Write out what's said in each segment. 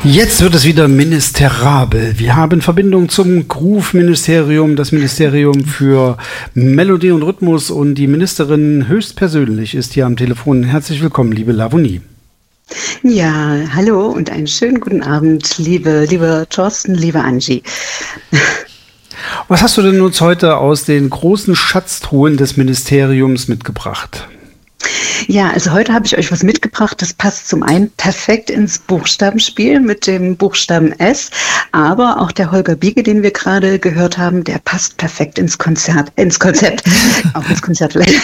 Jetzt wird es wieder ministerabel. Wir haben Verbindung zum Groove-Ministerium, das Ministerium für Melodie und Rhythmus, und die Ministerin höchstpersönlich ist hier am Telefon. Herzlich willkommen, liebe Lavonie. Ja, hallo und einen schönen guten Abend, lieber Thorsten, liebe Angie. Was hast du denn uns heute aus den großen Schatztruhen des Ministeriums mitgebracht? Ja, also heute habe ich euch was mitgebracht, das passt zum einen perfekt ins Buchstabenspiel mit dem Buchstaben S, aber auch der Holger Biege, den wir gerade gehört haben, der passt perfekt ins Konzept, auch ins Konzert vielleicht.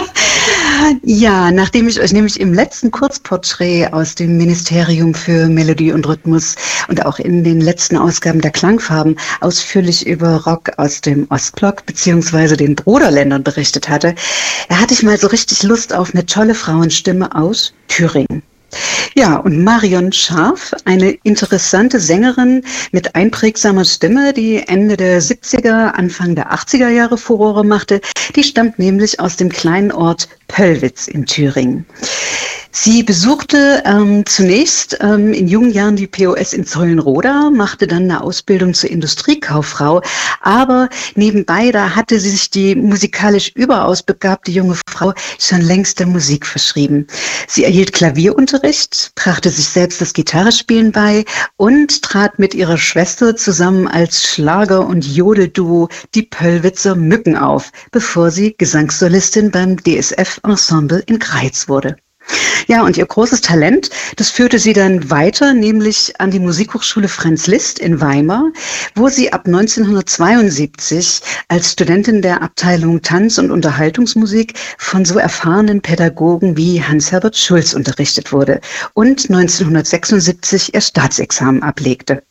Ja, nachdem ich euch nämlich im letzten Kurzporträt aus dem Ministerium für Melodie und Rhythmus und auch in den letzten Ausgaben der Klangfarben ausführlich über Rock aus dem Ostblock bzw. den Bruderländern berichtet hatte, da hatte ich mal so richtig Lust auf eine tolle Frauenstimme aus Thüringen. Ja, und Marion Scharf, eine interessante Sängerin mit einprägsamer Stimme, die Ende der 70er, Anfang der 80er Jahre Furore machte, die stammt nämlich aus dem kleinen Ort Pöllwitz in Thüringen. Sie besuchte zunächst in jungen Jahren die POS in Zeulenroda, machte dann eine Ausbildung zur Industriekauffrau, aber nebenbei, da hatte sie sich die musikalisch überaus begabte junge Frau schon längst der Musik verschrieben. Sie erhielt Klavierunterricht, brachte sich selbst das Gitarrespielen bei und trat mit ihrer Schwester zusammen als Schlager- und Jodelduo die Pöllwitzer Mücken auf, bevor sie Gesangssolistin beim DSF-Ensemble in Greiz wurde. Ja, und ihr großes Talent, das führte sie dann weiter, nämlich an die Musikhochschule Franz Liszt in Weimar, wo sie ab 1972 als Studentin der Abteilung Tanz- und Unterhaltungsmusik von so erfahrenen Pädagogen wie Hans-Herbert Schulz unterrichtet wurde und 1976 ihr Staatsexamen ablegte.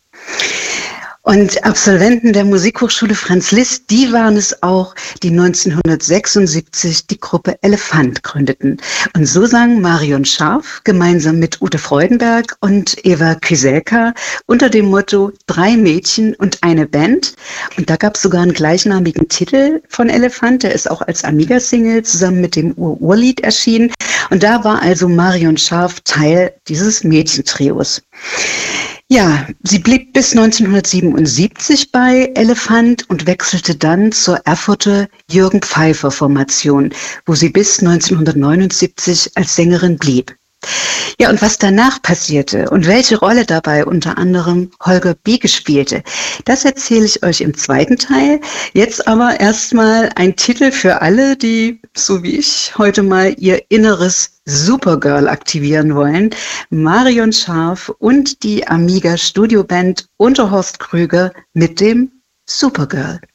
Und Absolventen der Musikhochschule Franz Liszt, die waren es auch, die 1976 die Gruppe Elefant gründeten. Und so sang Marion Scharf gemeinsam mit Ute Freudenberg und Eva Kyselka unter dem Motto 3 Mädchen und eine Band. Und da gab es sogar einen gleichnamigen Titel von Elefant, der ist auch als Amiga-Single zusammen mit dem Ur-Ur-Lied erschienen. Und da war also Marion Scharf Teil dieses Mädchentrios. Ja, sie blieb bis 1977 bei Elefant und wechselte dann zur Erfurter Jürgen Pfeiffer Formation, wo sie bis 1979 als Sängerin blieb. Ja, und was danach passierte und welche Rolle dabei unter anderem Holger Biege spielte, das erzähle ich euch im zweiten Teil. Jetzt aber erstmal ein Titel für alle, die, so wie ich, heute mal ihr inneres Supergirl aktivieren wollen. Marion Scharf und die Amiga Studioband unter Horst Krüger mit dem Supergirl.